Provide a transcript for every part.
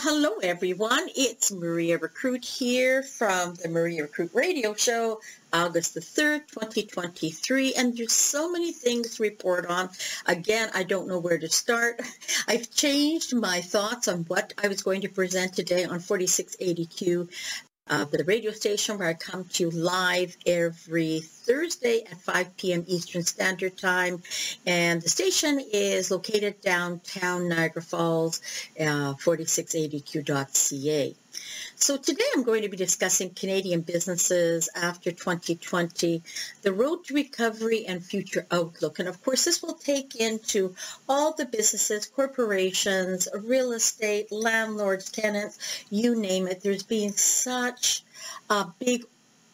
Hello everyone. It's Maria Recruit here from the Maria Recruit Radio Show, August the 3rd, 2023. And there's so many things to report on. Again, I don't know where to start. I've changed my thoughts on what I was going to present today on 4680Q, the radio station where I come to you live every Thursday at 5 p.m. Eastern Standard Time. And the station is located downtown Niagara Falls, 4680q.ca. So today I'm going to be discussing Canadian businesses after 2020, the road to recovery and future outlook. And of course, this will take into all the businesses, corporations, real estate, landlords, tenants, you name it. There's been such a big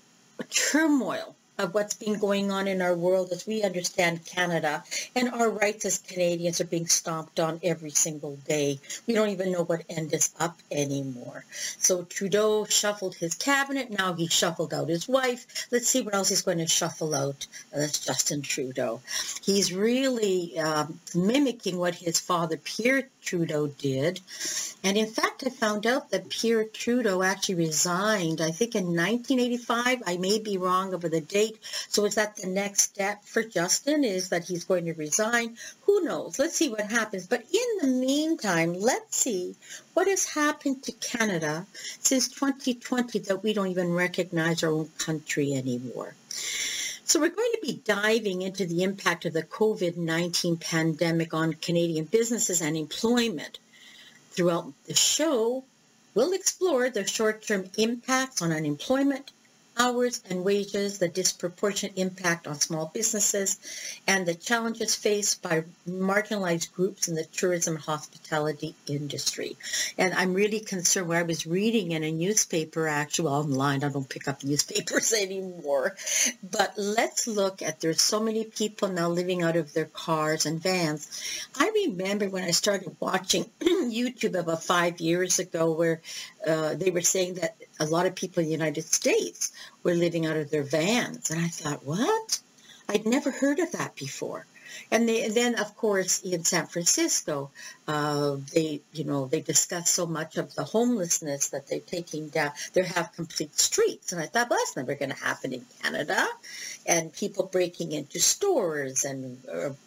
turmoil of what's been going on in our world as we understand Canada, and our rights as Canadians are being stomped on every single day. We don't even know what end is up anymore. So Trudeau shuffled his cabinet. Now he shuffled out his wife. Let's see what else he's going to shuffle out. That's Justin Trudeau. He's really mimicking what his father, Pierre Trudeau, did. And in fact, I found out that Pierre Trudeau actually resigned, I think in 1985. I may be wrong over the date. So is that the next step for Justin, is that he's going to resign? Who knows? Let's see what happens. But in the meantime, let's see what has happened to Canada since 2020 that we don't even recognize our own country anymore. So we're going to be diving into the impact of the COVID-19 pandemic on Canadian businesses and employment. Throughout the show, we'll explore the short-term impacts on unemployment, hours and wages, the disproportionate impact on small businesses, and the challenges faced by marginalized groups in the tourism and hospitality industry. And I'm really concerned. When I was reading in a newspaper, actually online, I don't pick up newspapers anymore, but let's look at, there's so many people now living out of their cars and vans. I remember when I started watching YouTube about 5 years ago, where they were saying that a lot of people in the United States were living out of their vans. And I thought, what? I'd never heard of that before. And then, of course, in San Francisco, they discuss so much of the homelessness that they're taking down. They have complete streets. And I thought, well, that's never going to happen in Canada. And people breaking into stores and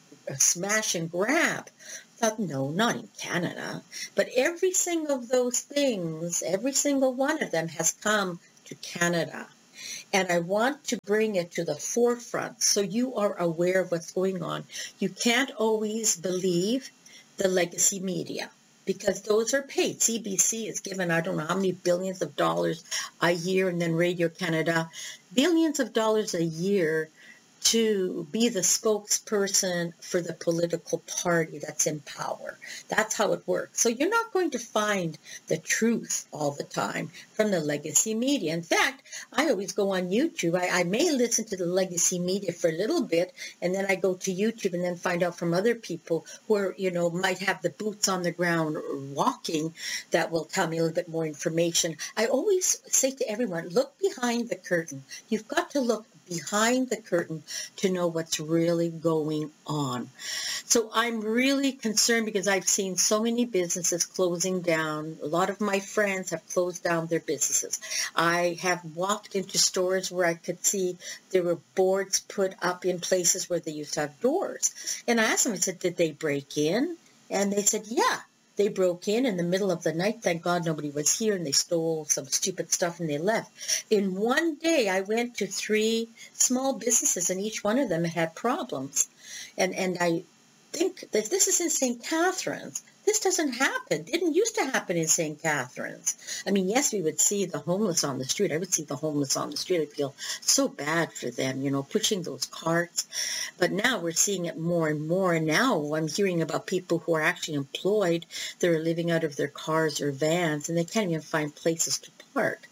smash and grab. Thought, no, not in Canada. But every single of those things, every single one of them has come to Canada. And I want to bring it to the forefront so you are aware of what's going on. You can't always believe the legacy media, because those are paid. CBC is given, I don't know how many billions of dollars a year, and then Radio-Canada, billions of dollars a year to be the spokesperson for the political party that's in power. That's how it works. So you're not going to find the truth all the time from the legacy media. In fact, I always go on YouTube. I may listen to the legacy media for a little bit, and then I go to YouTube and then find out from other people who are, might have the boots on the ground walking, that will tell me a little bit more information. I always say to everyone, look behind the curtain. You've got to look behind the curtain to know what's really going on. So I'm really concerned because I've seen so many businesses closing down. A lot of my friends have closed down their businesses. I have walked into stores where I could see there were boards put up in places where they used to have doors. And I asked them, I said, did they break in? And they said, yeah. They broke in the middle of the night. Thank God nobody was here, and they stole some stupid stuff and they left. In one day, I went to 3 small businesses, and each one of them had problems. And I think that this is in St. Catharines. This doesn't happen. Didn't used to happen in St. Catharines. I mean, yes, we would see the homeless on the street. I would see the homeless on the street. I feel so bad for them, pushing those carts. But now we're seeing it more and more. And now I'm hearing about people who are actually employed. They're living out of their cars or vans, and they can't even find places to park,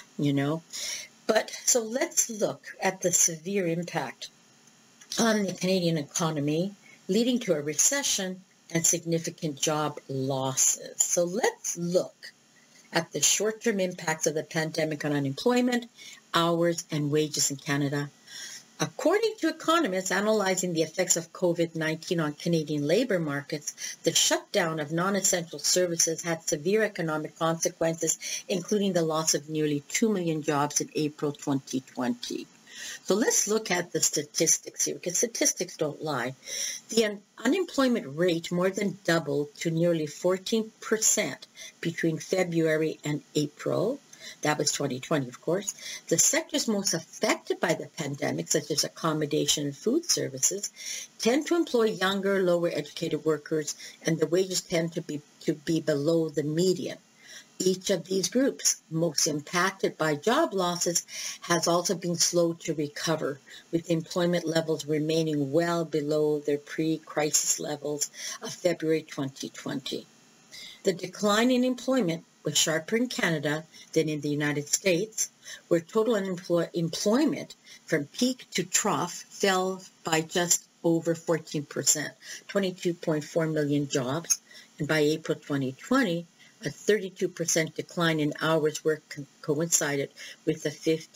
But so let's look at the severe impact on the Canadian economy, leading to a recession and significant job losses. So let's look at the short-term impacts of the pandemic on unemployment, hours, and wages in Canada. According to economists analyzing the effects of COVID-19 on Canadian labor markets, the shutdown of non-essential services had severe economic consequences, including the loss of nearly 2 million jobs in April 2020. So let's look at the statistics here, because statistics don't lie. The unemployment rate more than doubled to nearly 14% between February and April. That was 2020, of course. The sectors most affected by the pandemic, such as accommodation and food services, tend to employ younger, lower educated workers, and the wages tend to be below the median. Each of these groups, most impacted by job losses, has also been slow to recover, with employment levels remaining well below their pre-crisis levels of February 2020. The decline in employment was sharper in Canada than in the United States, where total employment from peak to trough fell by just over 14%, 22.4 million jobs, and by April 2020, a 32% decline in hours worked coincided with a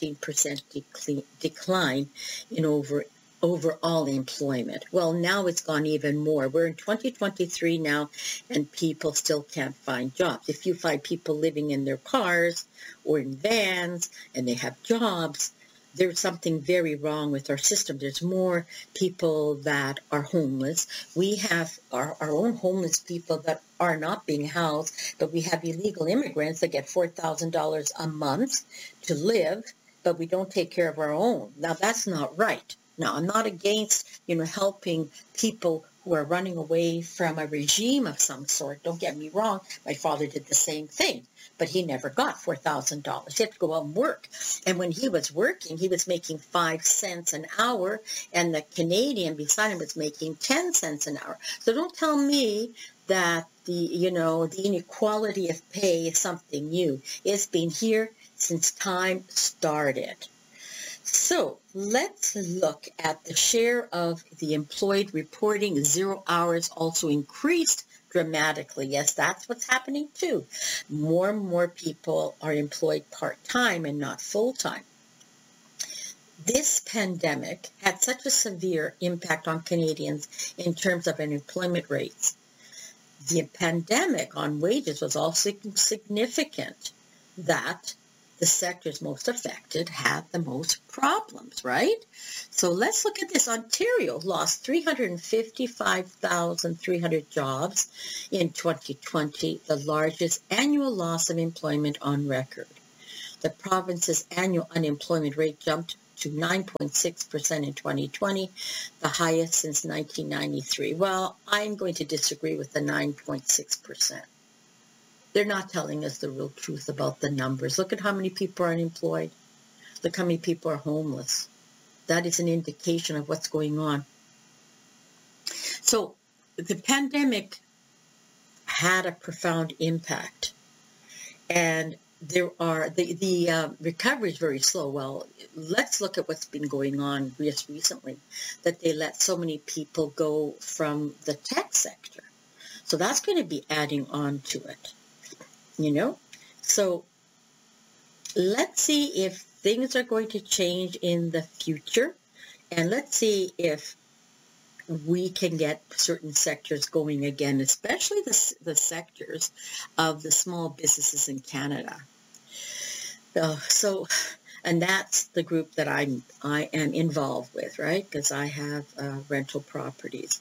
15% decline in overall employment. Well, now it's gone even more. We're in 2023 now, and people still can't find jobs. If you find people living in their cars or in vans and they have jobs, there's something very wrong with our system. There's more people that are homeless. We have our own homeless people that are not being housed, but we have illegal immigrants that get $4,000 a month to live, but we don't take care of our own. Now, that's not right. Now, I'm not against, helping people who are running away from a regime of some sort. Don't get me wrong. My father did the same thing, but he never got $4,000. He had to go out and work. And when he was working, he was making 5 cents an hour, and the Canadian beside him was making 10 cents an hour. So don't tell me that the inequality of pay is something new. It's been here since time started. So let's look at the share of the employed reporting 0 hours also increased dramatically. Yes, that's what's happening too. More and more people are employed part-time and not full-time. This pandemic had such a severe impact on Canadians in terms of unemployment rates. The pandemic on wages was also significant that the sectors most affected had the most problems, right? So let's look at this. Ontario lost 355,300 jobs in 2020, the largest annual loss of employment on record. The province's annual unemployment rate jumped to 9.6% in 2020, the highest since 1993. Well, I'm going to disagree with the 9.6%. They're not telling us the real truth about the numbers. Look at how many people are unemployed. Look how many people are homeless. That is an indication of what's going on. So the pandemic had a profound impact, and the recovery is very slow. Well, let's look at what's been going on just recently, that they let so many people go from the tech sector. So that's going to be adding on to it. So let's see if things are going to change in the future, and let's see if we can get certain sectors going again, especially the sectors of the small businesses in Canada. And that's the group that I am involved with, right? Because I have rental properties.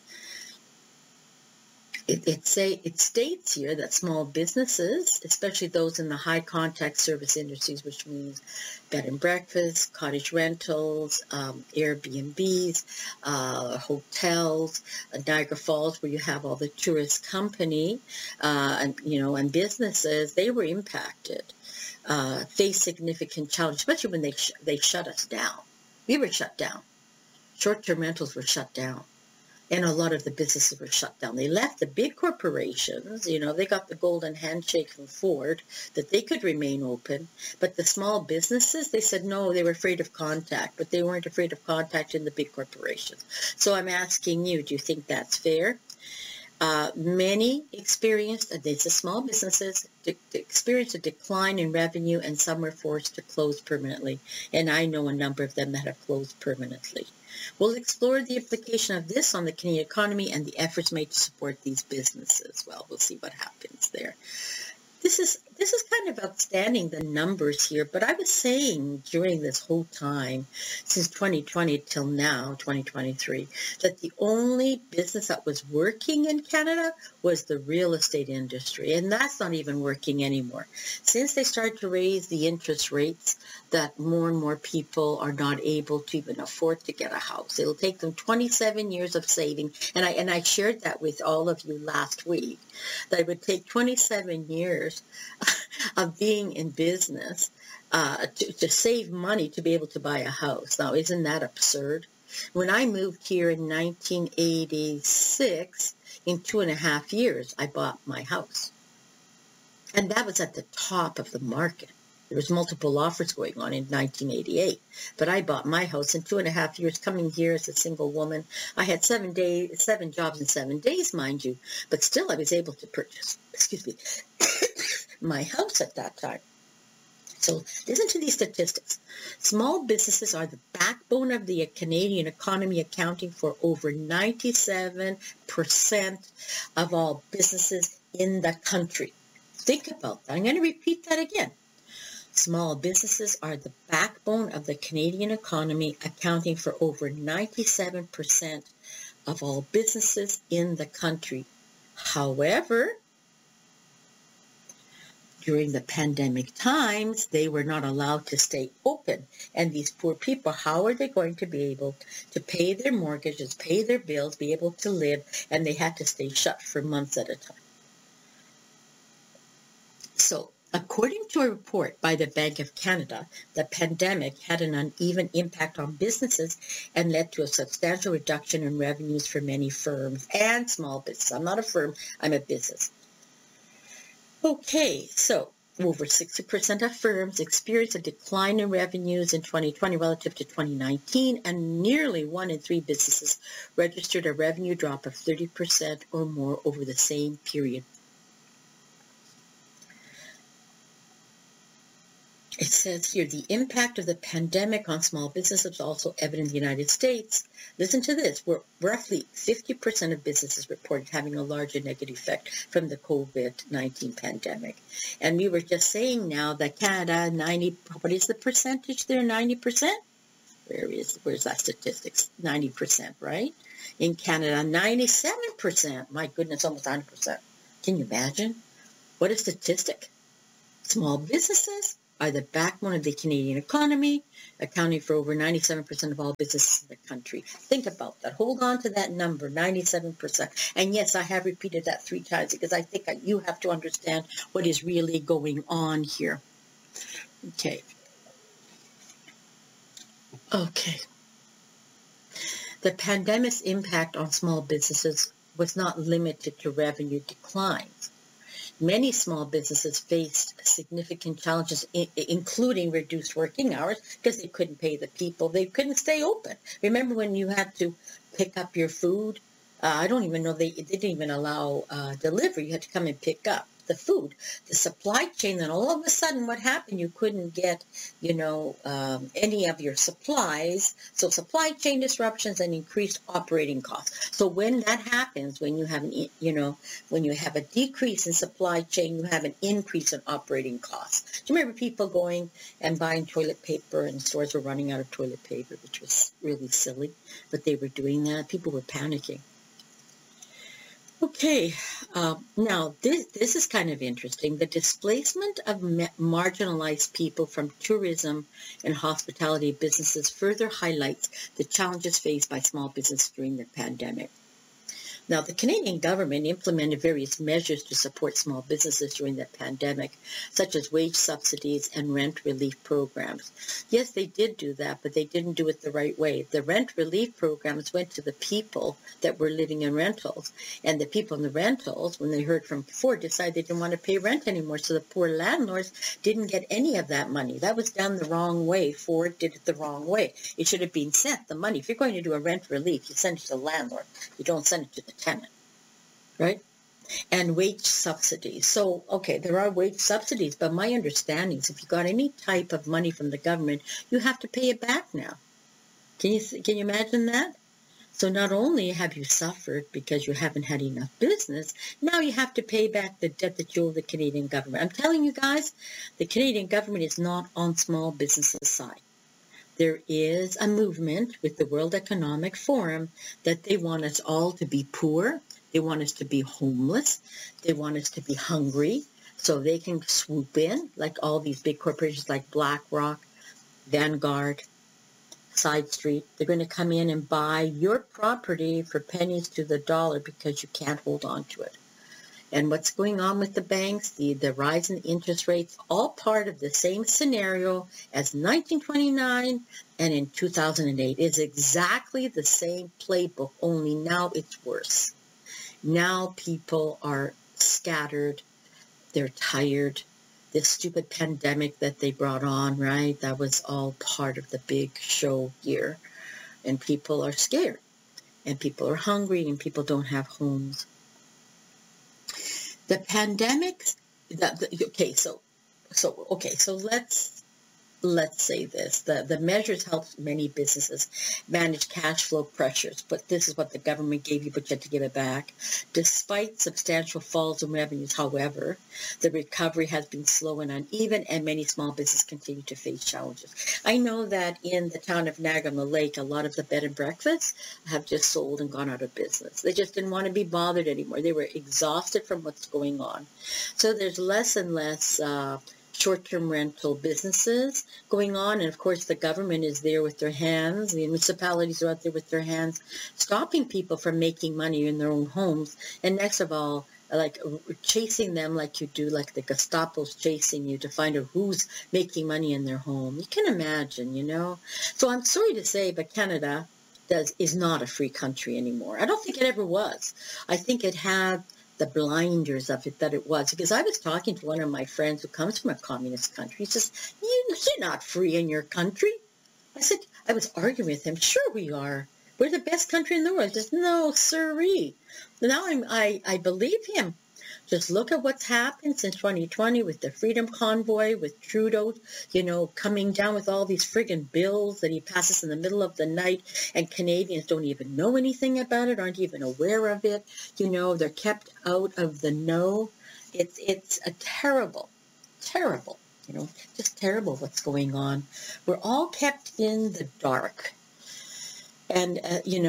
It states here that small businesses, especially those in the high contact service industries, which means bed and breakfast, cottage rentals, Airbnbs, hotels, Niagara Falls, where you have all the tourist company, and businesses, they were impacted, faced significant challenge, especially when they shut us down. We were shut down. Short-term rentals were shut down. And a lot of the businesses were shut down. They left the big corporations, they got the golden handshake from Ford that they could remain open. But the small businesses, they said no, they were afraid of contact, but they weren't afraid of contact in the big corporations. So I'm asking you, do you think that's fair? Many experienced, these small businesses, experienced a decline in revenue, and some were forced to close permanently. And I know a number of them that have closed permanently. We'll explore the implication of this on the Canadian economy and the efforts made to support these businesses. Well, we'll see what happens there. This is kind of outstanding, the numbers here, but I was saying during this whole time, since 2020 till now, 2023, that the only business that was working in Canada was the real estate industry, and that's not even working anymore. Since they started to raise the interest rates, that more and more people are not able to even afford to get a house. It'll take them 27 years of saving, and I shared that with all of you last week, that it would take 27 years of being in business to save money to be able to buy a house. Now, isn't that absurd? When I moved here in 1986, in 2.5 years, I bought my house. And that was at the top of the market. There was multiple offers going on in 1988, but I bought my house in 2.5 years, coming here as a single woman. I had 7 jobs in 7 days, mind you, but still I was able to purchase, my house at that time. So listen to these statistics. Small businesses are the backbone of the Canadian economy, accounting for over 97% of all businesses in the country. Think about that. I'm going to repeat that again. Small businesses are the backbone of the Canadian economy, accounting for over 97% of all businesses in the country. However, during the pandemic times, they were not allowed to stay open. And these poor people, how are they going to be able to pay their mortgages, pay their bills, be able to live? And they had to stay shut for months at a time. So, according to a report by the Bank of Canada, the pandemic had an uneven impact on businesses and led to a substantial reduction in revenues for many firms and small businesses. I'm not a firm, I'm a business. Okay, so over 60% of firms experienced a decline in revenues in 2020 relative to 2019, and nearly 1 in 3 businesses registered a revenue drop of 30% or more over the same period. It says here, the impact of the pandemic on small businesses was also evident in the United States. Listen to this, where roughly 50% of businesses reported having a larger negative effect from the COVID-19 pandemic. And we were just saying now that Canada, what is the percentage there, 90%? Where's that statistics? 90%, right? In Canada, 97%. My goodness, almost 100%. Can you imagine? What a statistic. Small businesses are the backbone of the Canadian economy, accounting for over 97% of all businesses in the country. Think about that. Hold on to that number, 97%. And yes, I have repeated that 3 times because I think you have to understand what is really going on here. Okay. The pandemic's impact on small businesses was not limited to revenue declines. Many small businesses faced significant challenges, including reduced working hours because they couldn't pay the people. They couldn't stay open. Remember when you had to pick up your food? I don't even know, they didn't even allow delivery. You had to come and pick up the food. The supply chain, then all of a sudden what happened? You couldn't get, any of your supplies. So supply chain disruptions and increased operating costs. So when that happens, when you have when you have a decrease in supply chain, you have an increase in operating costs. Do you remember people going and buying toilet paper and stores were running out of toilet paper, which was really silly, but they were doing that. People were panicking. Okay, now this is kind of interesting. The displacement of marginalized people from tourism and hospitality businesses further highlights the challenges faced by small business during the pandemic. Now, the Canadian government implemented various measures to support small businesses during the pandemic, such as wage subsidies and rent relief programs. Yes, they did do that, but they didn't do it the right way. The rent relief programs went to the people that were living in rentals, and the people in the rentals, when they heard from Ford, decided they didn't want to pay rent anymore, so the poor landlords didn't get any of that money. That was done the wrong way. Ford did it the wrong way. It should have been sent, the money. If you're going to do a rent relief, you send it to the landlord. You don't send it to the tenant, right? And wage subsidies. So, okay, there are wage subsidies, but my understanding is if you got any type of money from the government, you have to pay it back now. Can you imagine that? So not only have you suffered because you haven't had enough business, now you have to pay back the debt that you owe the Canadian government. I'm telling you guys, the Canadian government is not on small businesses' side. There is a movement with the World Economic Forum that they want us all to be poor. They want us to be homeless. They want us to be hungry so they can swoop in like all these big corporations like BlackRock, Vanguard, Side Street. They're going to come in and buy your property for pennies to the dollar because you can't hold on to it. And what's going on with the banks, the rise in interest rates, all part of the same scenario as 1929 and in 2008. It's exactly the same playbook, only now it's worse. Now people are scattered. They're tired. This stupid pandemic that they brought on, right? That was all part of the big show here. And people are scared. And people are hungry and people don't have homes. The pandemic, so let's say this. The measures helped many businesses manage cash flow pressures, but this is what the government gave you, but you had to give it back. Despite substantial falls in revenues, however, the recovery has been slow and uneven, and many small businesses continue to face challenges. I know that in the town of Niagara-on-the-Lake, a lot of the bed and breakfasts have just sold and gone out of business. They just didn't want to be bothered anymore. They were exhausted from what's going on. So there's less and less short-term rental businesses going on, and of course the government is there with their hands. The municipalities are out there with their hands stopping people from making money in their own homes, and next of all, like chasing them like you do, like the Gestapo's chasing you to find out who's making money in their home. You can imagine, So I'm sorry to say, but Canada is not a free country anymore. I don't think it ever was. I think it had the blinders of it that it was, because I was talking to one of my friends who comes from a communist country. He says, you're not free in your country. I was arguing with him. Sure we are. We're the best country in the world. He says, no, sirree. Now I believe him. Just look at what's happened since 2020 with the Freedom Convoy, with Trudeau, coming down with all these friggin' bills that he passes in the middle of the night, and Canadians don't even know anything about it, aren't even aware of it. They're kept out of the know. It's a terrible, just terrible what's going on. We're all kept in the dark. And,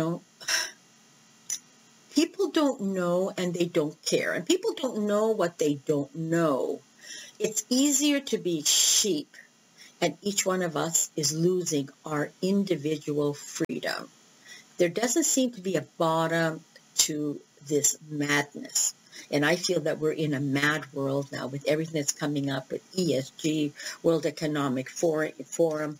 people don't know and they don't care. And people don't know what they don't know. It's easier to be sheep, and each one of us is losing our individual freedom. There doesn't seem to be a bottom to this madness. And I feel that we're in a mad world now with everything that's coming up with ESG, World Economic Forum,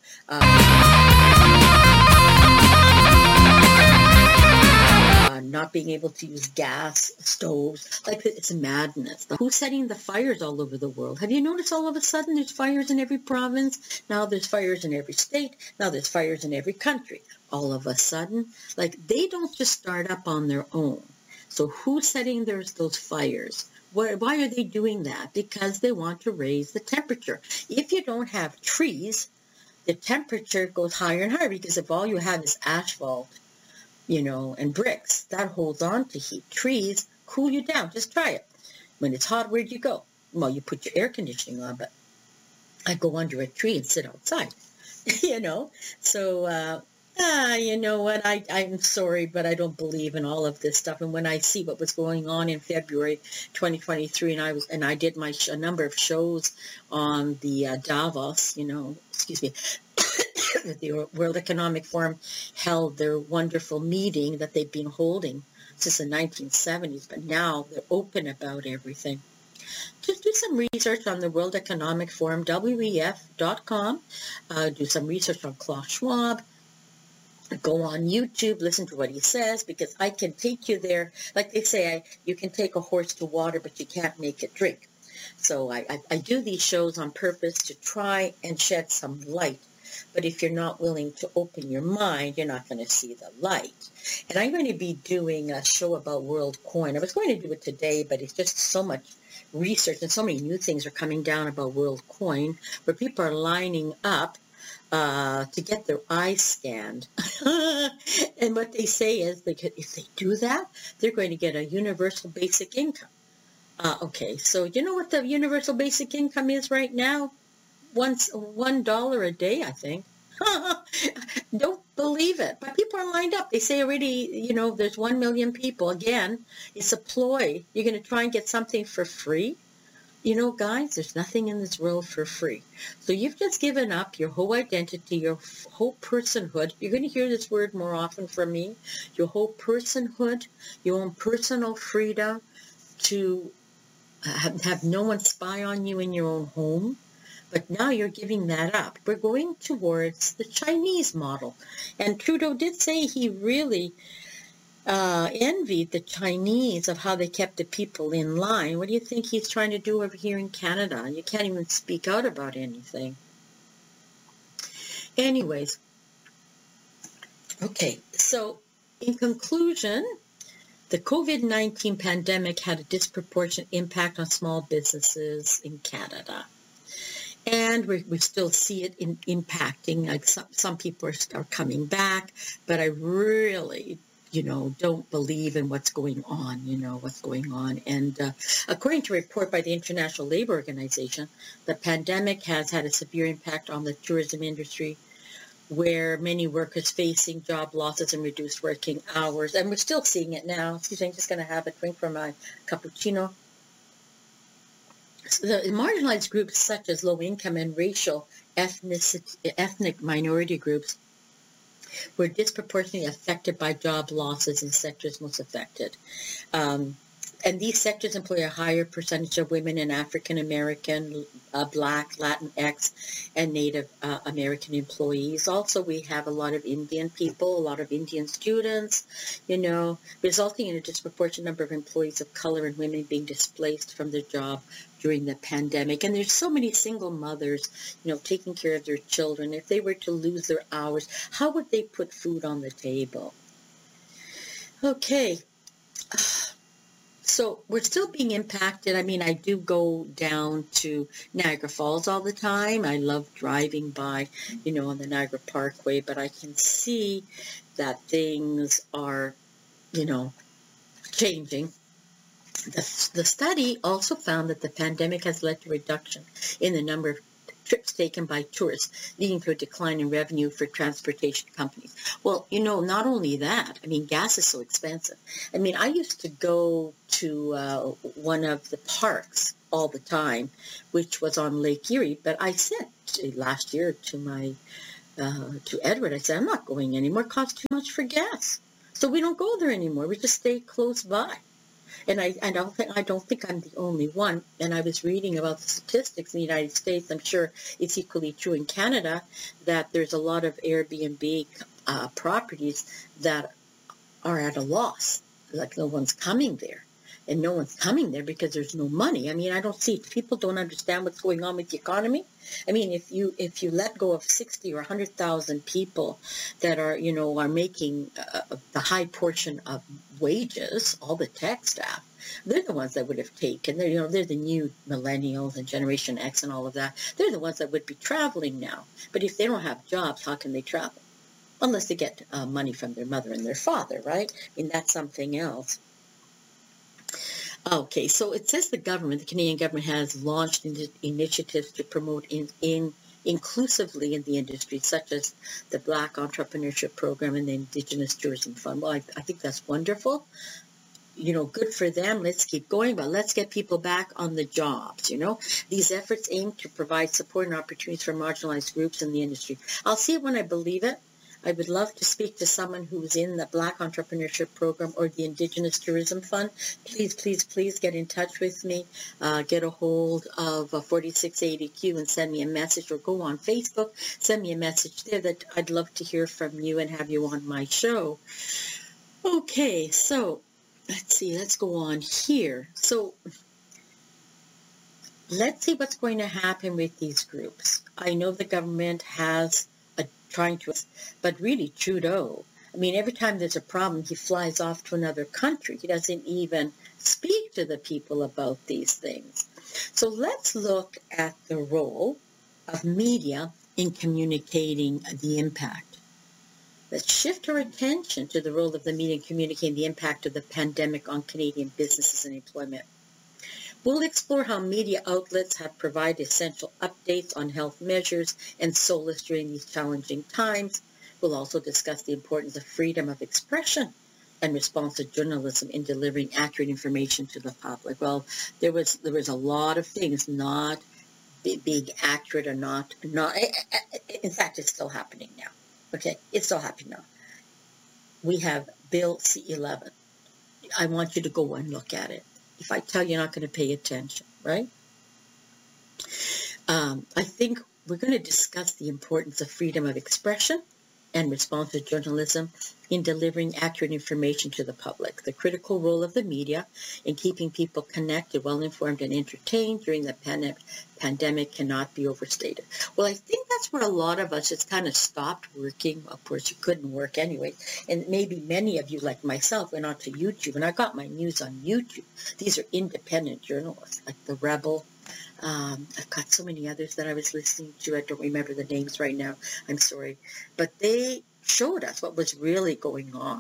not being able to use gas stoves. Like, it's madness. Who's setting the fires all over the world? Have you noticed all of a sudden there's fires in every province? Now there's fires in every state. Now there's fires in every country. All of a sudden, like, they don't just start up on their own. So who's setting those fires? Why are they doing that? Because they want to raise the temperature. If you don't have trees, the temperature goes higher and higher, because if all you have is asphalt, and bricks, that holds on to heat. Trees cool you down. Just try it. When it's hot, where do you go? Well, you put your air conditioning on, but I go under a tree and sit outside, So, you know what? I'm sorry, but I don't believe in all of this stuff. And when I see what was going on in February 2023, and I did a number of shows on the Davos, the World Economic Forum held their wonderful meeting that they've been holding since the 1970s, but now they're open about everything. Just do some research on the World Economic Forum, WEF.com. Do some research on Klaus Schwab. Go on YouTube, listen to what he says, because I can take you there. Like they say, you can take a horse to water, but you can't make it drink. So I do these shows on purpose to try and shed some light. But if you're not willing to open your mind, you're not going to see the light. And I'm going to be doing a show about WorldCoin. I was going to do it today, but it's just so much research and so many new things are coming down about WorldCoin, where people are lining up to get their eyes scanned. And what they say is that if they do that, they're going to get a universal basic income. Okay, so you know what the universal basic income is right now? $1 a day, I think. Don't believe it. But people are lined up. They say already, there's 1 million people. Again, it's a ploy. You're going to try and get something for free. Guys, there's nothing in this world for free. So you've just given up your whole identity, your whole personhood. You're going to hear this word more often from me. Your whole personhood, your own personal freedom to have no one spy on you in your own home. But now you're giving that up. We're going towards the Chinese model. And Trudeau did say he really envied the Chinese of how they kept the people in line. What do you think he's trying to do over here in Canada? You can't even speak out about anything. Anyways, okay, so in conclusion, the COVID-19 pandemic had a disproportionate impact on small businesses in Canada. And we still see it impacting. Like some people are coming back, but I really don't believe in what's going on, And according to a report by the International Labor Organization, the pandemic has had a severe impact on the tourism industry, where many workers facing job losses and reduced working hours. And we're still seeing it now. Excuse me, I'm just going to have a drink from my cappuccino. So the marginalized groups such as low-income and racial ethnic minority groups were disproportionately affected by job losses in sectors most affected. And these sectors employ a higher percentage of women and African American, Black, Latinx, and Native American employees. Also, we have a lot of Indian people, a lot of Indian students, resulting in a disproportionate number of employees of color and women being displaced from their job during the pandemic. And there's so many single mothers, taking care of their children. If they were to lose their hours, how would they put food on the table? Okay. So we're still being impacted. I mean, I do go down to Niagara Falls all the time. I love driving by, on the Niagara Parkway, but I can see that things are, changing. The study also found that the pandemic has led to a reduction in the number of trips taken by tourists, leading to a decline in revenue for transportation companies. Well, not only that, I mean, gas is so expensive. I mean, I used to go to one of the parks all the time, which was on Lake Erie, but I said last year to Edward, I said, I'm not going anymore. It costs too much for gas. So we don't go there anymore. We just stay close by. And I don't think I'm the only one. And I was reading about the statistics in the United States. I'm sure it's equally true in Canada that there's a lot of Airbnb properties that are at a loss. Like no one's coming there. And no one's coming there because there's no money. I mean, I don't see, people don't understand what's going on with the economy. I mean, if you let go of 60 or 100,000 people that are, are making the high portion of wages, all the tech staff, they're the ones that would have taken, they're the new millennials and Generation X and all of that. They're the ones that would be traveling now. But if they don't have jobs, how can they travel? Unless they get money from their mother and their father, right? I mean, that's something else. Okay, so it says the Canadian government has launched initiatives to promote inclusively in the industry, such as the Black Entrepreneurship Program and the Indigenous Tourism Fund. Well, I think that's wonderful. Good for them. Let's keep going, but let's get people back on the jobs, These efforts aim to provide support and opportunities for marginalized groups in the industry. I'll see it when I believe it. I would love to speak to someone who's in the Black Entrepreneurship Program or the Indigenous Tourism Fund. Please, please, please get in touch with me. Get a hold of 4680Q and send me a message, or go on Facebook. Send me a message there that I'd love to hear from you and have you on my show. Okay, so let's see. Let's go on here. So let's see what's going to happen with these groups. I know the government has trying to, but really Trudeau, I mean, every time there's a problem, he flies off to another country. He doesn't even speak to the people about these things. So let's look at the role of media in communicating the impact. Let's shift our attention to the role of the media in communicating the impact of the pandemic on Canadian businesses and employment. We'll explore how media outlets have provided essential updates on health measures and solace during these challenging times. We'll also discuss the importance of freedom of expression and responsive journalism in delivering accurate information to the public. Well, there was a lot of things not being accurate or not. In fact, it's still happening now. Okay, it's still happening now. We have Bill C-11. I want you to go and look at it. If I tell you, you're not going to pay attention, right? I think we're going to discuss the importance of freedom of expression and responsive journalism in delivering accurate information to the public, the critical role of the media in keeping people connected, well-informed, and entertained during the pandemic cannot be overstated. Well, I think that's where a lot of us just kind of stopped working. Of course, you couldn't work anyway. And maybe many of you, like myself, went onto YouTube, and I got my news on YouTube. These are independent journalists, like The Rebel. I've got so many others that I was listening to. I don't remember the names right now. I'm sorry. But they showed us what was really going on.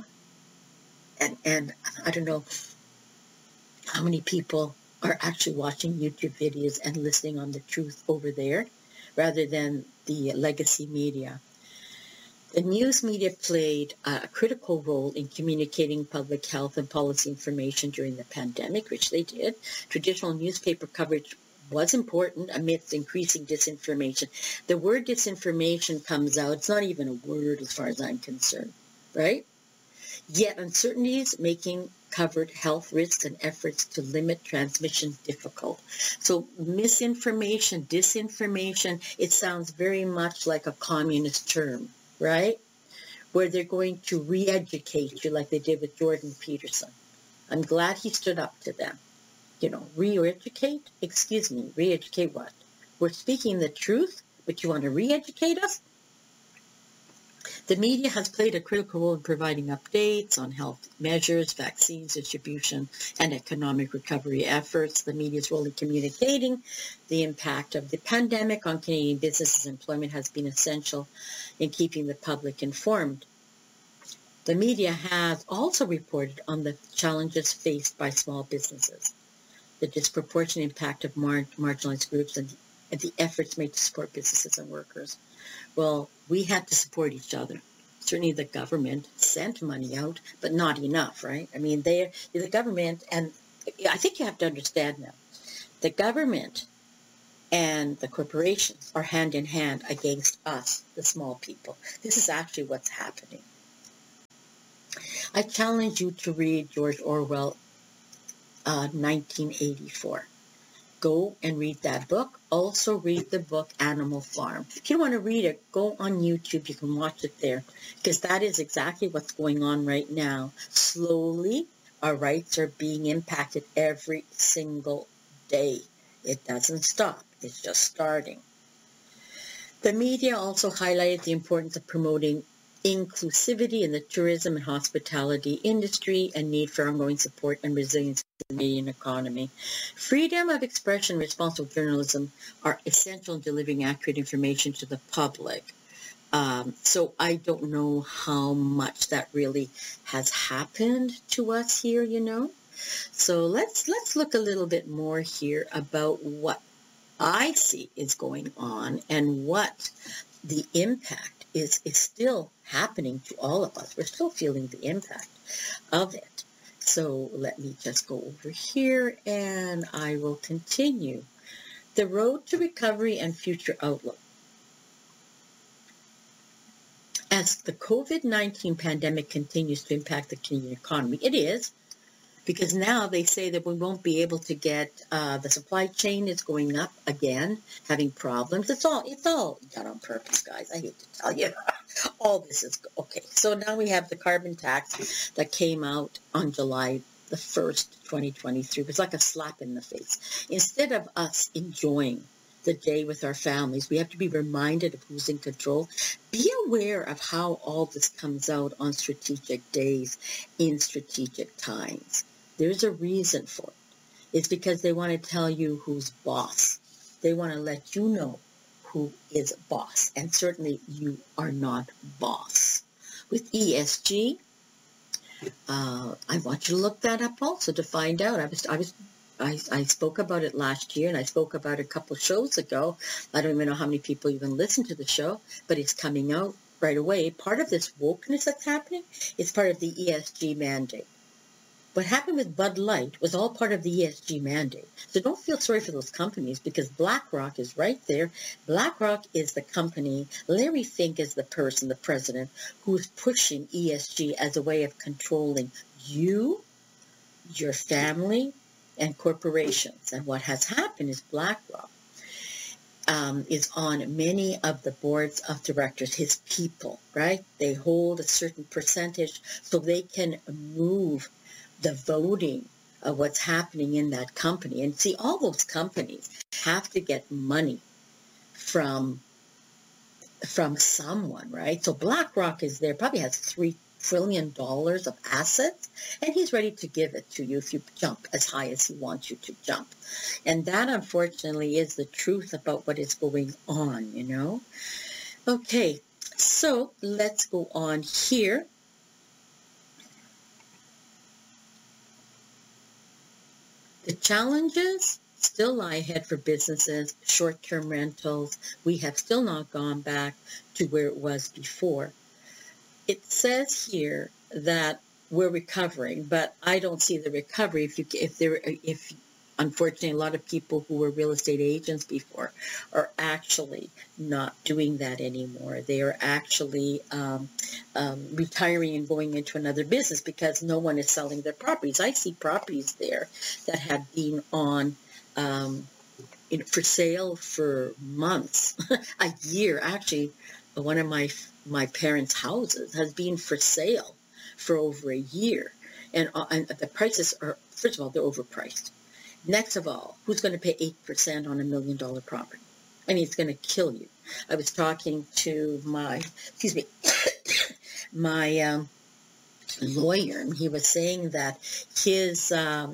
And I don't know how many people are actually watching YouTube videos and listening on the truth over there rather than the legacy media. The news media played a critical role in communicating public health and policy information during the pandemic, which they did. Traditional newspaper coverage was important amidst increasing disinformation. The word disinformation comes out. It's not even a word as far as I'm concerned, right? Yet uncertainties making covered health risks and efforts to limit transmission difficult. So misinformation, disinformation, it sounds very much like a communist term, right? Where they're going to re-educate you like they did with Jordan Peterson. I'm glad he stood up to them. You know, re-educate? Excuse me, re-educate what? We're speaking the truth, but you want to re-educate us? The media has played a critical role in providing updates on health measures, vaccines, distribution, and economic recovery efforts. The media's role in communicating the impact of the pandemic on Canadian businesses and employment has been essential in keeping the public informed. The media has also reported on the challenges faced by small businesses, the disproportionate impact of marginalized groups, and the efforts made to support businesses and workers. Well, we had to support each other. Certainly the government sent money out, but not enough, right? I mean, the government, and I think you have to understand now, the government and the corporations are hand in hand against us, the small people. This is actually what's happening. I challenge you to read George Orwell, 1984. Go and read that book. Also read the book Animal Farm. If you don't want to read it, go on YouTube. You can watch it there because that is exactly what's going on right now. Slowly, our rights are being impacted every single day. It doesn't stop. It's just starting. The media also highlighted the importance of promoting inclusivity in the tourism and hospitality industry and need for ongoing support and resilience in the Canadian economy. Freedom of expression and responsible journalism are essential in delivering accurate information to the public. So I don't know how much that really has happened to us here, you know. So let's look a little bit more here about what I see is going on and what the impact is still happening to all of us. We're still feeling the impact of it. So let me just go over here and I will continue. The road to recovery and future outlook. As the COVID-19 pandemic continues to impact the Canadian economy, it is, because now they say that we won't be able to get, the supply chain is going up again, having problems. It's all done on purpose, guys. I hate to tell you. All this is, okay. So now we have the carbon tax that came out on July the 1st, 2023. It was like a slap in the face. Instead of us enjoying the day with our families, we have to be reminded of who's in control. Be aware of how all this comes out on strategic days, in strategic times. There's a reason for it. It's because they want to tell you who's boss. They want to let you know who is boss. And certainly you are not boss. With ESG, I want you to look that up also to find out. I spoke about it last year, and I spoke about it a couple of shows ago. I don't even know how many people even listen to the show, but it's coming out right away. Part of this wokeness that's happening is part of the ESG mandate. What happened with Bud Light was all part of the ESG mandate. So don't feel sorry for those companies, because BlackRock is right there. BlackRock is the company. Larry Fink is the person, the president, who's pushing ESG as a way of controlling you, your family, and corporations. And what has happened is BlackRock is on many of the boards of directors, his people, right? They hold a certain percentage so they can move the voting of what's happening in that company. And see, all those companies have to get money from someone, right? So BlackRock is there, probably has $3 trillion of assets, and he's ready to give it to you if you jump as high as he wants you to jump. And that, unfortunately, is the truth about what is going on, you know? Okay, so let's go on here. The challenges still lie ahead for businesses, short-term rentals. We have still not gone back to where it was before. It says here that we're recovering, but I don't see the recovery if unfortunately a lot of people who were real estate agents before are actually not doing that anymore. They are actually retiring and going into another business because no one is selling their properties. I see properties there that have been on for sale for months, a year. Actually, one of my parents' houses has been for sale for over a year, and the prices are, first of all, they're overpriced. Next of all, who's going to pay 8% on $1 million property? I mean, it's going to kill you. I was talking to my lawyer, and he was saying that his,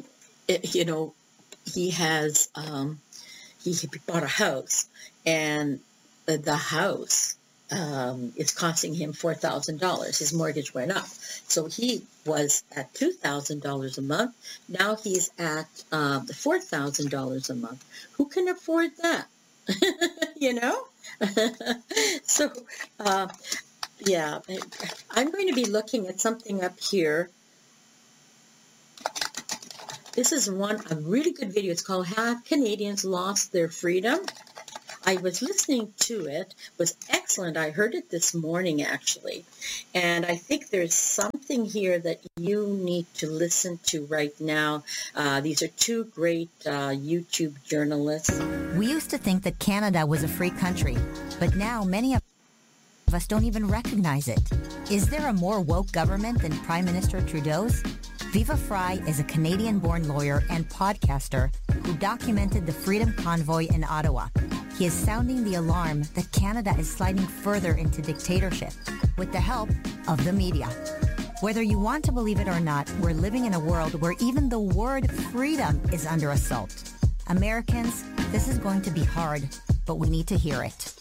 he bought a house, and the house is costing him $4,000. His mortgage went up. So he was at $2,000 a month. Now he's at $4,000 a month. Who can afford that? You know? So, yeah, I'm going to be looking at something up here. This is a really good video. It's called Have Canadians Lost Their Freedom? I was listening to it. It was excellent. I heard it this morning, actually. And I think there's something here that you need to listen to right now. These are two great YouTube journalists. We used to think that Canada was a free country, but now many of us don't even recognize it. Is there a more woke government than Prime Minister Trudeau's? Viva Fry is a Canadian-born lawyer and podcaster who documented the Freedom Convoy in Ottawa. He is sounding the alarm that Canada is sliding further into dictatorship with the help of the media. Whether you want to believe it or not, we're living in a world where even the word freedom is under assault. Americans, this is going to be hard, but we need to hear it.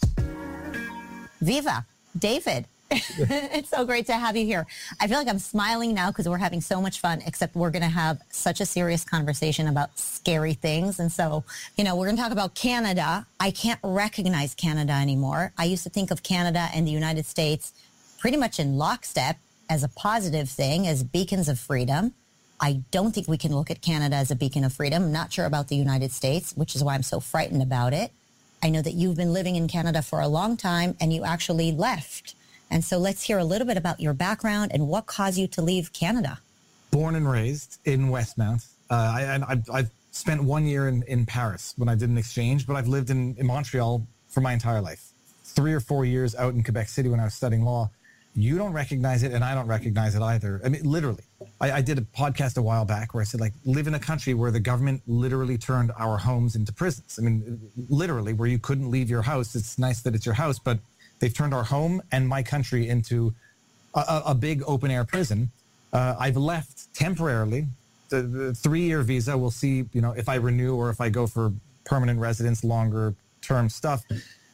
Viva, David. It's so great to have you here. I feel like I'm smiling now because we're having so much fun, except we're going to have such a serious conversation about scary things. And so, we're going to talk about Canada. I can't recognize Canada anymore. I used to think of Canada and the United States pretty much in lockstep as a positive thing, as beacons of freedom. I don't think we can look at Canada as a beacon of freedom. I'm not sure about the United States, which is why I'm so frightened about it. I know that you've been living in Canada for a long time and you actually left. And so let's hear a little bit about your background and what caused you to leave Canada. Born and raised in Westmount. I've spent 1 year in Paris when I did an exchange, but I've lived in Montreal for my entire life. 3 or 4 years out in Quebec City when I was studying law. You don't recognize it, and I don't recognize it either. I mean, literally. I did a podcast a while back where I said, live in a country where the government literally turned our homes into prisons. I mean, literally, where you couldn't leave your house. It's nice that it's your house, but they've turned our home and my country into a big open-air prison. I've left temporarily. The 3-year visa, we'll see, if I renew or if I go for permanent residence, longer-term stuff.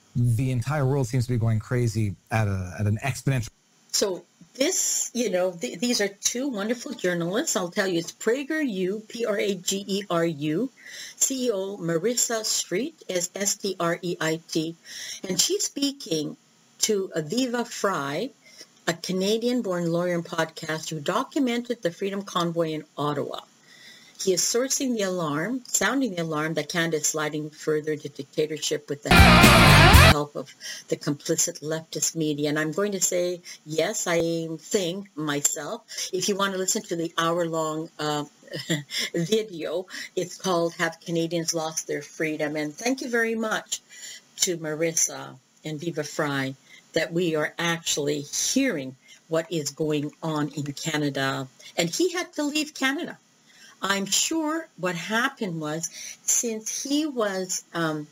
the entire world seems to be going crazy at an exponential. So this, these are two wonderful journalists. I'll tell you, it's PragerU, Prageru, CEO Marissa Street, Streit, and she's speaking to Aviva Fry, a Canadian-born lawyer and podcaster who documented the Freedom Convoy in Ottawa. He is sounding the alarm that Canada is sliding further into dictatorship with the help of the complicit leftist media. And I'm going to say, yes, I think myself. If you want to listen to the hour-long video, it's called Have Canadians Lost Their Freedom? And thank you very much to Marissa and Viva Fry that we are actually hearing what is going on in Canada. And he had to leave Canada. I'm sure what happened was, since he was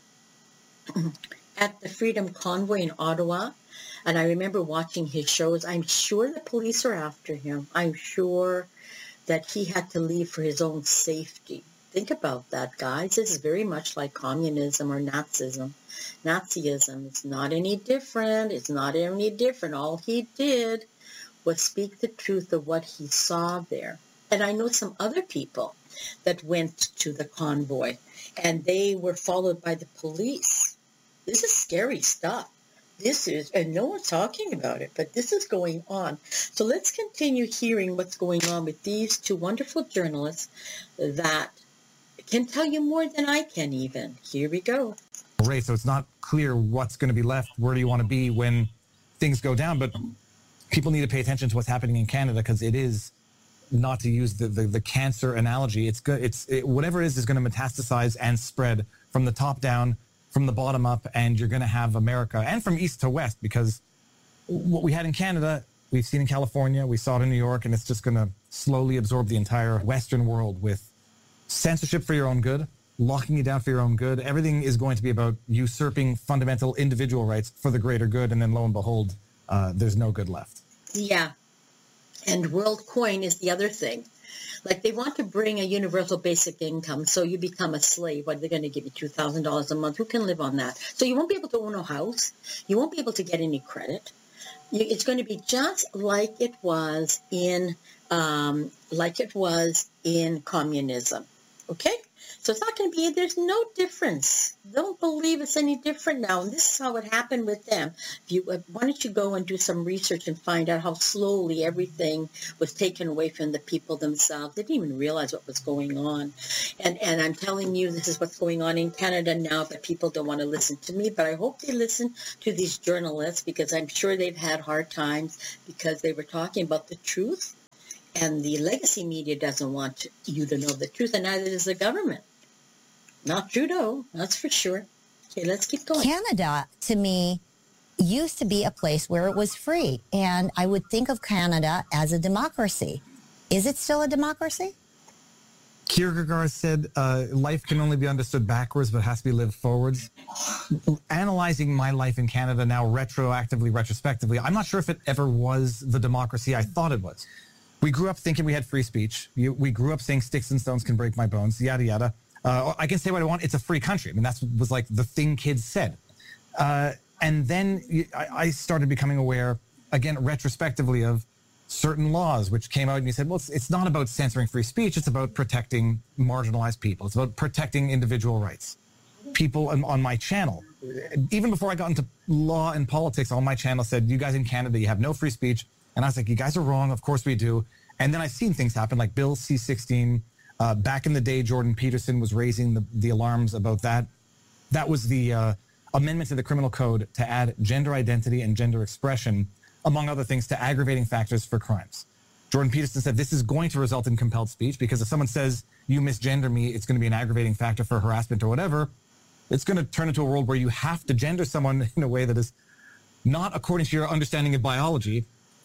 at the Freedom Convoy in Ottawa, and I remember watching his shows, I'm sure the police are after him. I'm sure that he had to leave for his own safety. Think about that, guys. This is very much like communism or Nazism. It's not any different. It's not any different. All he did was speak the truth of what he saw there. And I know some other people that went to the convoy, and they were followed by the police. This is scary stuff. And no one's talking about it, but this is going on. So let's continue hearing what's going on with these two wonderful journalists that can tell you more than I can even. Here we go. Right, so it's not clear what's going to be left. Where do you want to be when things go down? But people need to pay attention to what's happening in Canada, because it is, not to use the cancer analogy, it's good. Whatever it is going to metastasize and spread from the top down, from the bottom up, and you're going to have America, and from east to west, because what we had in Canada, we've seen in California, we saw it in New York, and it's just going to slowly absorb the entire Western world with censorship for your own good, locking you down for your own good. Everything is going to be about usurping fundamental individual rights for the greater good, and then lo and behold, there's no good left. Yeah. And WorldCoin is the other thing. Like, they want to bring a universal basic income, so you become a slave. What, they're going to give you $2,000 a month? Who can live on that? So you won't be able to own a house. You won't be able to get any credit. It's going to be just like it was in communism. Okay? So it's not going to be, there's no difference. Don't believe it's any different now. And this is how it happened with them. Why don't you go and do some research and find out how slowly everything was taken away from the people themselves. They didn't even realize what was going on. And I'm telling you, this is what's going on in Canada now, but people don't want to listen to me. But I hope they listen to these journalists, because I'm sure they've had hard times because they were talking about the truth. And the legacy media doesn't want you to know the truth, and neither does the government. Not Trudeau, that's for sure. Okay, let's keep going. Canada, to me, used to be a place where it was free, and I would think of Canada as a democracy. Is it still a democracy? Kierkegaard said, life can only be understood backwards, but has to be lived forwards. Analyzing my life in Canada now retrospectively, I'm not sure if it ever was the democracy I thought it was. We grew up thinking we had free speech. We grew up saying sticks and stones can break my bones, yada, yada. I can say what I want. It's a free country. I mean, that was like the thing kids said. And then I started becoming aware, again, retrospectively, of certain laws which came out, and you said, well, it's not about censoring free speech. It's about protecting marginalized people. It's about protecting individual rights. People on my channel, even before I got into law and politics, on my channel said, you guys in Canada, you have no free speech. And I was like, you guys are wrong. Of course we do. And then I've seen things happen like Bill C-16. Back in the day, Jordan Peterson was raising the alarms about that. That was the amendment to the criminal code to add gender identity and gender expression, among other things, to aggravating factors for crimes. Jordan Peterson said this is going to result in compelled speech, because if someone says you misgender me, it's going to be an aggravating factor for harassment or whatever. It's going to turn into a world where you have to gender someone in a way that is not according to your understanding of biology,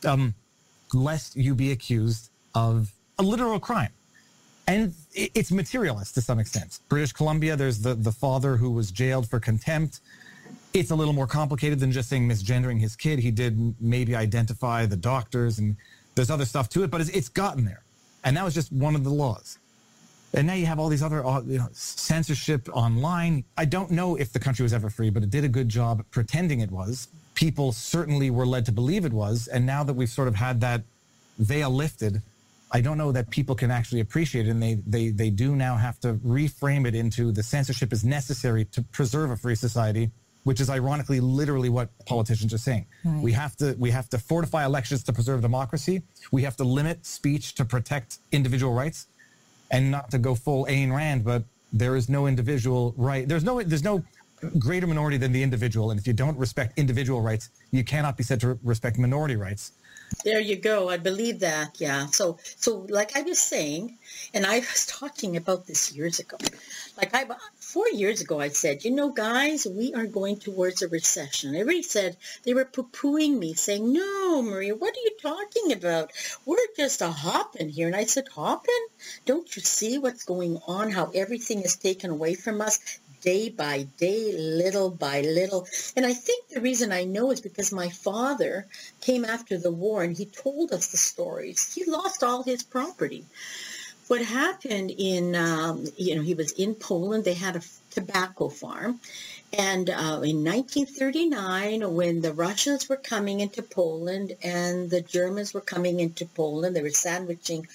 lest you be accused of a literal crime. And it's materialist to some extent. British Columbia, there's the father who was jailed for contempt. It's a little more complicated than just saying misgendering his kid. He did maybe identify the doctors, and there's other stuff to it, but it's gotten there. And that was just one of the laws. And now you have all these other censorship online. I don't know if the country was ever free, but it did a good job pretending it was. People certainly were led to believe it was. And now that we've sort of had that veil lifted, I don't know that people can actually appreciate it. And they do now have to reframe it into the censorship is necessary to preserve a free society, which is ironically literally what politicians are saying. Right. We have to fortify elections to preserve democracy. We have to limit speech to protect individual rights. And not to go full Ayn Rand, but there is no individual right. There's no greater minority than the individual. And if you don't respect individual rights, you cannot be said to respect minority rights. There you go. I believe that. Yeah. So like I was saying, and I was talking about this years ago. 4 years ago, I said, guys, we are going towards a recession. Everybody said, they were poo-pooing me, saying, no, Maria, what are you talking about? We're just a hopping here. And I said, hopping? Don't you see what's going on, how everything is taken away from us day by day, little by little? And I think the reason I know is because my father came after the war and he told us the stories. He lost all his property. What happened in, he was in Poland. They had a tobacco farm. And in 1939, when the Russians were coming into Poland and the Germans were coming into Poland, they were sandwiching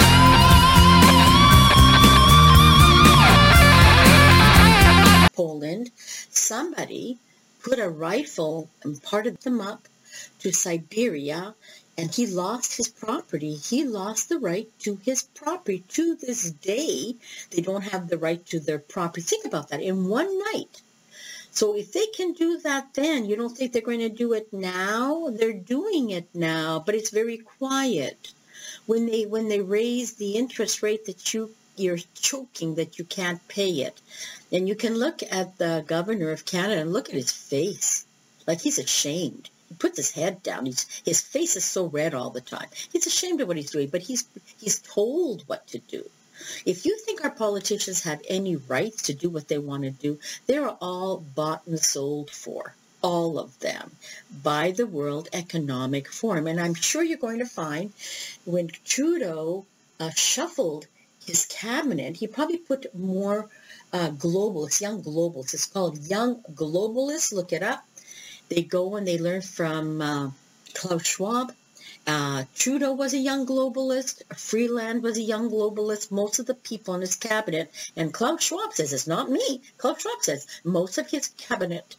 Poland. Somebody put a rifle and parted them up to Siberia, and he lost his property. He lost the right to his property. To this day, they don't have the right to their property. Think about that, in one night. So if they can do that then, you don't think they're going to do it now? They're doing it now, but it's very quiet. When they raise the interest rate that you're choking, that you can't pay it. And you can look at the governor of Canada and look at his face. Like he's ashamed. He puts his head down. His face is so red all the time. He's ashamed of what he's doing, but he's told what to do. If you think our politicians have any rights to do what they want to do, they're all bought and sold for, all of them, by the World Economic Forum. And I'm sure you're going to find when Trudeau shuffled his cabinet, he probably put more globalists, young globalists. It's called Young Globalists. Look it up. They go and they learn from Klaus Schwab. Trudeau was a young globalist. Freeland was a young globalist. Most of the people in his cabinet, and Klaus Schwab says, it's not me. Klaus Schwab says most of his cabinet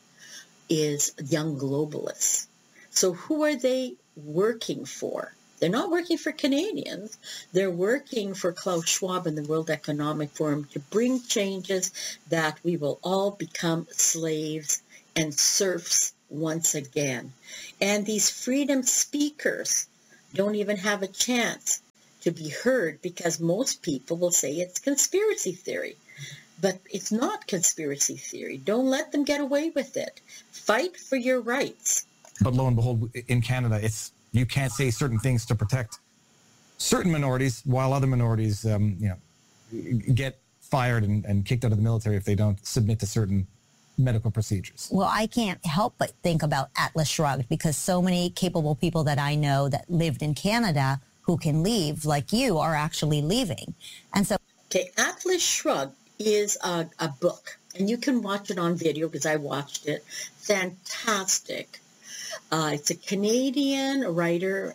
is young globalists. So who are they working for? They're not working for Canadians. They're working for Klaus Schwab and the World Economic Forum to bring changes that we will all become slaves and serfs once again. And these freedom speakers don't even have a chance to be heard because most people will say it's conspiracy theory. But it's not conspiracy theory. Don't let them get away with it. Fight for your rights. But lo and behold, in Canada, you can't say certain things to protect certain minorities while other minorities get fired and kicked out of the military if they don't submit to certain medical procedures. Well, I can't help but think about Atlas Shrugged because so many capable people that I know that lived in Canada who can leave, like you, are actually leaving. And so... Okay, Atlas Shrugged is a book, and you can watch it on video because I watched it. Fantastic. It's a Canadian writer,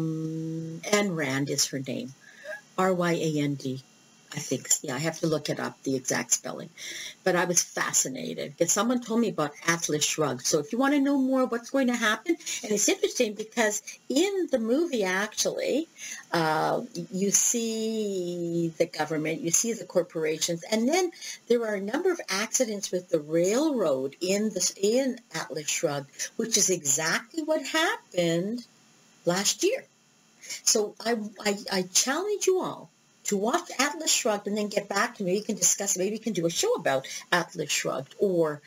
Ayn Rand is her name, R-Y-A-N-D. I think, yeah, I have to look it up, the exact spelling. But I was fascinated because someone told me about Atlas Shrugged. So if you want to know more what's going to happen, and it's interesting because in the movie, actually, you see the government, you see the corporations, and then there are a number of accidents with the railroad in Atlas Shrugged, which is exactly what happened last year. So I challenge you all to watch Atlas Shrugged and then get back to me. You can discuss, maybe you can do a show about Atlas Shrugged or,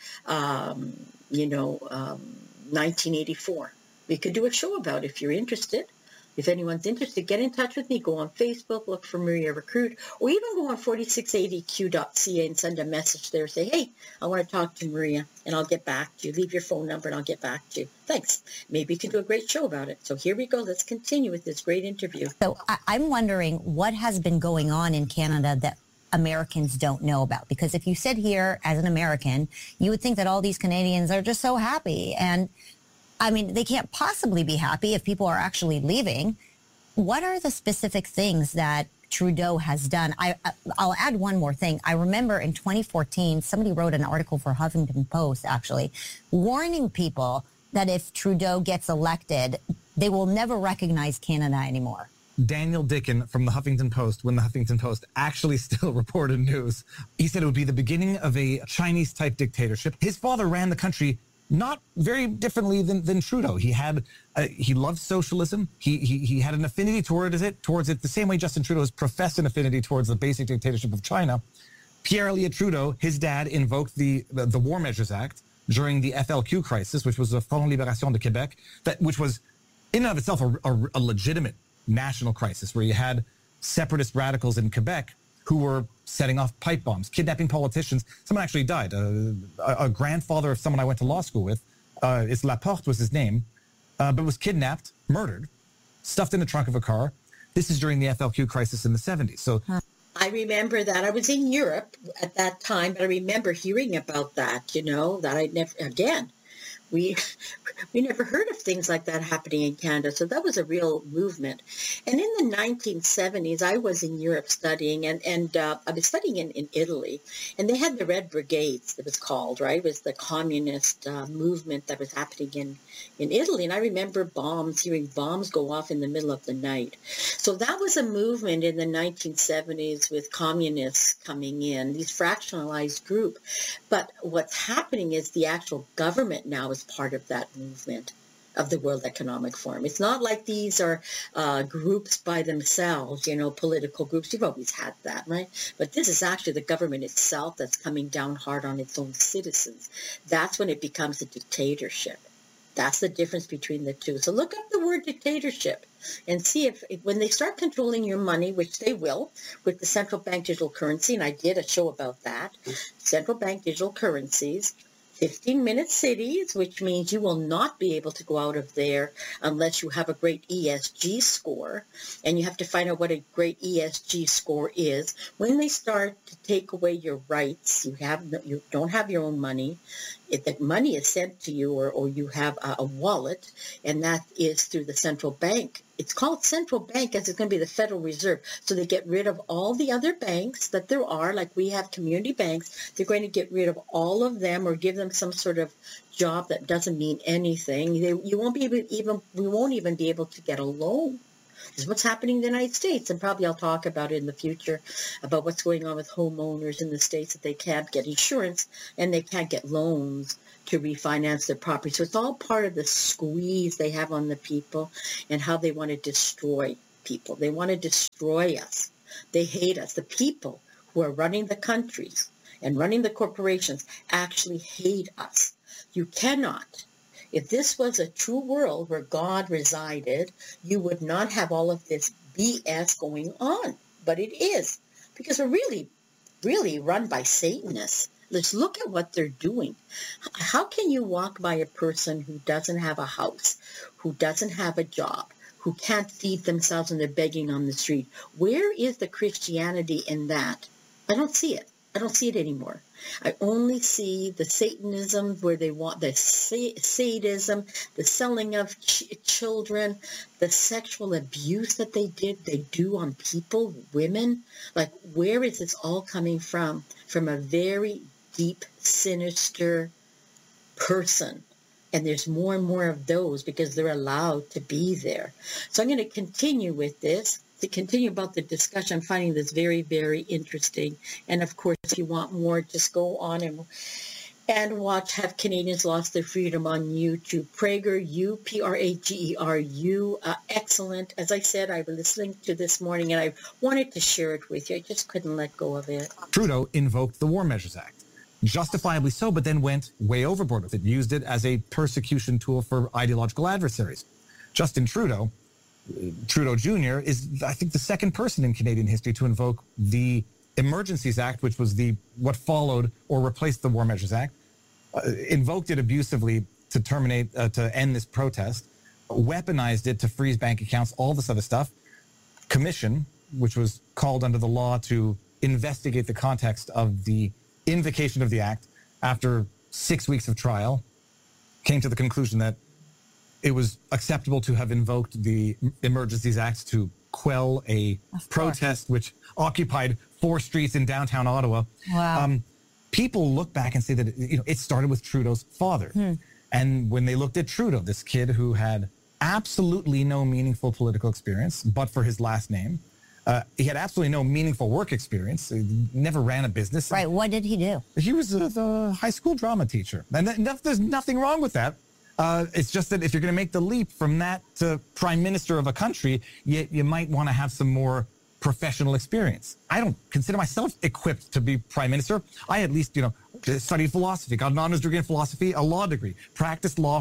1984. We could do a show about it if you're interested. If anyone's interested, get in touch with me. Go on Facebook, look for Maria Recruit, or even go on 4680q.ca and send a message there. Say, hey, I want to talk to Maria, and I'll get back to you. Leave your phone number, and I'll get back to you. Thanks. Maybe you can do a great show about it. So here we go. Let's continue with this great interview. So I'm wondering what has been going on in Canada that Americans don't know about? Because if you sit here as an American, you would think that all these Canadians are just so happy. And I mean, they can't possibly be happy if people are actually leaving. What are the specific things that Trudeau has done? I'll add one more thing. I remember in 2014, somebody wrote an article for Huffington Post, actually, warning people that if Trudeau gets elected, they will never recognize Canada anymore. Daniel Dicken from the Huffington Post, when the Huffington Post actually still reported news, he said it would be the beginning of a Chinese-type dictatorship. His father ran the country not very differently than Trudeau. He loved socialism. He had an affinity towards it the same way Justin Trudeau has professed an affinity towards the basic dictatorship of China. Pierre Elliott Trudeau, his dad, invoked the War Measures Act during the FLQ crisis, which was the Front Libération de Québec, which was in and of itself a legitimate national crisis where you had separatist radicals in Quebec who were setting off pipe bombs, kidnapping politicians. Someone actually died. A grandfather of someone I went to law school with, is Laporte was his name, but was kidnapped, murdered, stuffed in the trunk of a car. This is during the FLQ crisis in the 70s. So I remember that. I was in Europe at that time, but I remember hearing about that, that I'd never, again, we never heard of things like that happening in Canada. So that was a real movement. And in the 1970s, I was in Europe studying, and I was studying in Italy. And they had the Red Brigades, it was called, right? It was the communist movement that was happening in Italy. And I remember hearing bombs go off in the middle of the night. So that was a movement in the 1970s with communists coming in, these fractionalized group. But what's happening is the actual government now is part of that movement of the World Economic Forum. It's not like these are groups by themselves, political groups. You've always had that, right? But this is actually the government itself that's coming down hard on its own citizens. That's when it becomes a dictatorship. That's the difference between the two. So look up the word dictatorship and see if when they start controlling your money, which they will, with the central bank digital currency, and I did a show about that, central bank digital currencies, 15-minute cities, which means you will not be able to go out of there unless you have a great ESG score. And you have to find out what a great ESG score is. When they start to take away your rights, you don't have your own money. If the money is sent to you or you have a wallet, and that is through the central bank. It's called central bank as it's going to be the Federal Reserve. So they get rid of all the other banks that there are, like we have community banks. They're going to get rid of all of them or give them some sort of job that doesn't mean anything. We won't even be able to get a loan. This is what's happening in the United States, and probably I'll talk about it in the future, about what's going on with homeowners in the States, that they can't get insurance and they can't get loans to refinance their property. So it's all part of the squeeze they have on the people and how they want to destroy people. They want to destroy us. They hate us. The people who are running the countries and running the corporations actually hate us. You cannot. If this was a true world where God resided, you would not have all of this BS going on. But it is, because we're really, really run by Satanists. Let's look at what they're doing. How can you walk by a person who doesn't have a house, who doesn't have a job, who can't feed themselves and they're begging on the street? Where is the Christianity in that? I don't see it. I don't see it anymore. I only see the Satanism where they want the sadism, the selling of children, the sexual abuse that they do on people, women. Like, where is this all coming from? From a very deep, sinister person. And there's more and more of those because they're allowed to be there. So I'm going to continue with this. To continue about the discussion, I'm finding this very, very interesting. And of course, if you want more, just go on and watch Have Canadians Lost Their Freedom on YouTube. PragerU, Prageru, excellent. As I said, I was listening to this morning and I wanted to share it with you. I just couldn't let go of it. Trudeau invoked the War Measures Act, justifiably so, but then went way overboard with it, used it as a persecution tool for ideological adversaries. Justin Trudeau Jr. is, I think, the second person in Canadian history to invoke the Emergencies Act, which was what followed or replaced the War Measures Act, invoked it abusively to end this protest, weaponized it to freeze bank accounts, all this other stuff. Commission, which was called under the law to investigate the context of the invocation of the act after 6 weeks of trial, came to the conclusion that it was acceptable to have invoked the Emergencies Act to quell a protest which occupied 4 streets in downtown Ottawa. Wow. People look back and say that it started with Trudeau's father. And when they looked at Trudeau, this kid who had absolutely no meaningful political experience, but for his last name, he had absolutely no meaningful work experience. He never ran a business. Right. What did he do? He was the high school drama teacher. And there's nothing wrong with that. It's just that if you're going to make the leap from that to prime minister of a country, you might want to have some more professional experience. I don't consider myself equipped to be prime minister. I at least, studied philosophy, got an honors degree in philosophy, a law degree, practiced law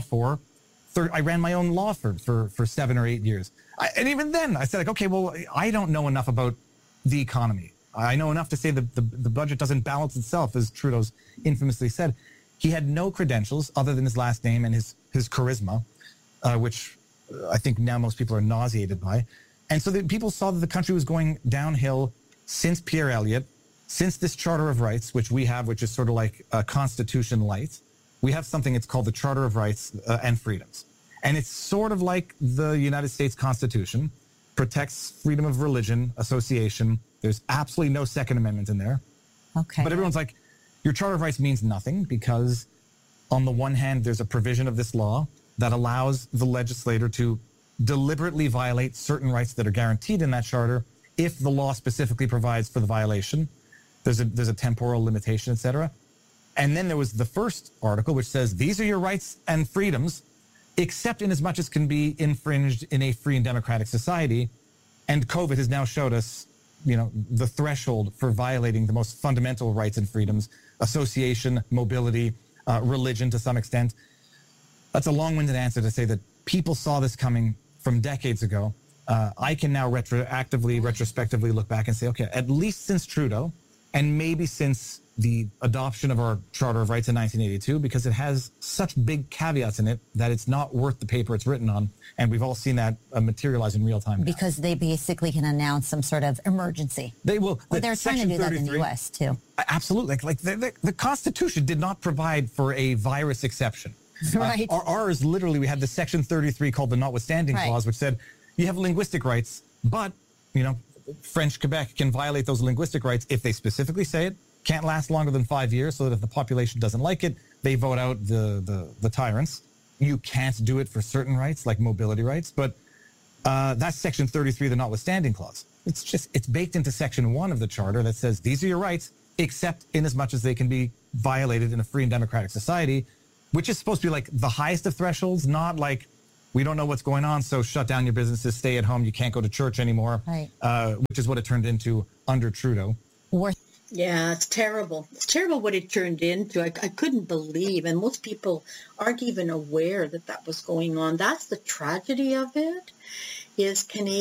I ran my own law firm for 7 or 8 years. And even then I said, okay, well, I don't know enough about the economy. I know enough to say that the budget doesn't balance itself, as Trudeau's infamously said. He had no credentials other than his last name and his charisma, which I think now most people are nauseated by. And so people saw that the country was going downhill since Pierre Elliott, since this Charter of Rights, which we have, which is sort of like a Constitution light. We have something it's called the Charter of Rights and Freedoms. And it's sort of like the United States Constitution, protects freedom of religion, association. There's absolutely no Second Amendment in there. Okay. But everyone's like, your Charter of Rights means nothing because on the one hand, there's a provision of this law that allows the legislator to deliberately violate certain rights that are guaranteed in that charter if the law specifically provides for the violation. There's a temporal limitation, etc. And then there was the first article, which says, these are your rights and freedoms, except in as much as can be infringed in a free and democratic society. And COVID has now showed us, the threshold for violating the most fundamental rights and freedoms, association, mobility, religion to some extent. That's a long-winded answer to say that people saw this coming from decades ago. I can now retrospectively look back and say, okay, at least since Trudeau, and maybe since the adoption of our Charter of Rights in 1982, because it has such big caveats in it that it's not worth the paper it's written on. And we've all seen that materialize in real time now. Because they basically can announce some sort of emergency. They will. Well, they're trying to do that in the U.S. too. Absolutely. Like the Constitution did not provide for a virus exception. Right. Ours, literally, we had the Section 33 called the Notwithstanding Clause, which said you have linguistic rights, but, French Quebec can violate those linguistic rights if they specifically say it. Can't last longer than 5 years, so that if the population doesn't like it, they vote out the tyrants. You can't do it for certain rights, like mobility rights, but that's Section 33, the Notwithstanding Clause. It's baked into Section 1 of the Charter that says these are your rights, except in as much as they can be violated in a free and democratic society, which is supposed to be like the highest of thresholds, not like we don't know what's going on, so shut down your businesses, stay at home, you can't go to church anymore, right. Which is what it turned into under Trudeau. Yeah, it's terrible. It's terrible what it turned into. I couldn't believe, and most people aren't even aware that was going on. That's the tragedy of it, is Canadian